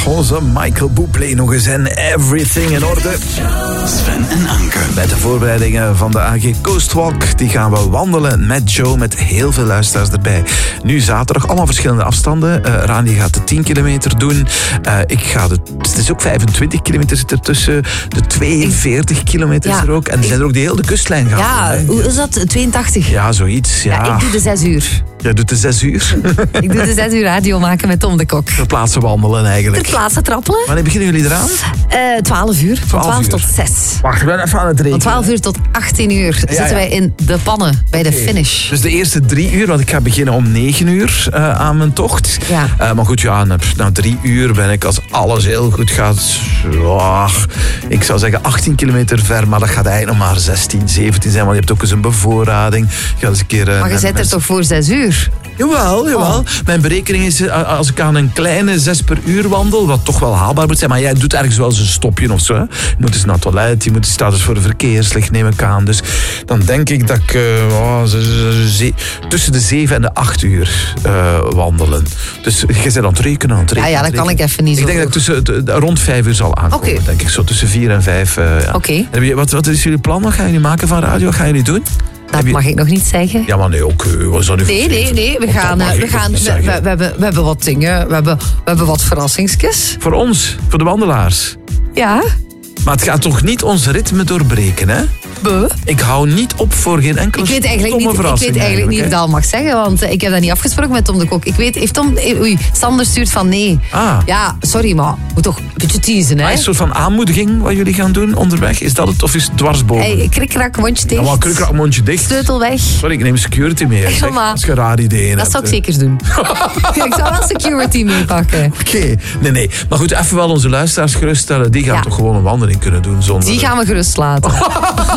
Onze Michael Bublé nog eens en Everything in orde. Sven en Anke. Met de voorbereidingen van de AG Coastwalk, die gaan we wandelen met Joe, met heel veel luisteraars erbij. Nu zaterdag, allemaal verschillende afstanden. Rani gaat de 10 kilometer doen. Ik ga het is ook 25 kilometer zit ertussen. De 42 kilometer is er ook. En er zijn er ook die hele kustlijn gaan. Ja, hoe is dat? 82? Ja, zoiets. Ja. Ik doe de 6 uur. Jij doet de 6 uur. Ik doe de 6 uur radio maken met Tom de Kok. Ter plaatse wandelen eigenlijk. Ter plaatse trappelen. Wanneer beginnen jullie eraan? 12 uur. Van 12 tot 6. Wacht, ik ben even aan het rekenen. Van 12 uur tot 18 uur zitten wij in de pannen bij de finish. Dus de eerste 3 uur, want ik ga beginnen om 9 uur aan mijn tocht. Ja. Maar goed, ja, na 3 uur ben ik, als alles heel goed gaat, ik zou zeggen 18 kilometer ver, maar dat gaat eigenlijk nog maar 16, 17 zijn, want je hebt ook eens een bevoorrading. Je gaat eens een keer, maar je zit er toch voor 6 uur? Jawel. Oh. Mijn berekening is, als ik aan een kleine 6 per uur wandel, wat toch wel haalbaar moet zijn, maar jij doet ergens wel eens een stopje of zo. Hè? Je moet eens naar het toilet, je staat dus voor de verkeerslicht, neem ik aan. Dus dan denk ik dat ik tussen de 7 en de 8 uur wandelen. Dus je bent aan het rekenen. Ja, dat kan ik even niet zo. Ik denk dat ik rond 5 uur zal aankomen, denk ik. Zo tussen 4 en 5. Ja. Oké. Wat is jullie plan? Wat gaan jullie maken van radio? Wat gaan jullie doen? Dat mag ik nog niet zeggen. Ja, maar nee, ook. Nee. We hebben wat dingen. We hebben wat verrassingsjes. Voor ons, voor de wandelaars. Ja. Maar het gaat toch niet ons ritme doorbreken, hè? Ik hou niet op voor geen enkele Ik weet eigenlijk niet of ik dat al mag zeggen, want ik heb dat niet afgesproken met Tom de Kok. Sander stuurt van nee. Ja, sorry, maar moet toch een beetje teasen, hè? Een soort van aanmoediging wat jullie gaan doen onderweg, is dat het? Of is het dwarsboven? Krikkrak, mondje dicht. Ja, maar krikkrak, mondje dicht. Sleutel weg. Sorry, ik neem security mee. Dat is een raar idee. Dat zou ik zeker doen. Ik zou wel security meepakken. Oké. Nee. Maar goed, even wel onze luisteraars geruststellen. Die gaan toch gewoon een wandeling kunnen doen zonder... Die gaan we gerust laten.